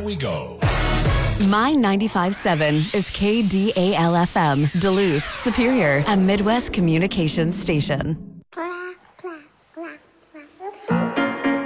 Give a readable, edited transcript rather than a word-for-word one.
we go. My 95.7 is KDAL-FM, Duluth, Superior, a Midwest communications station.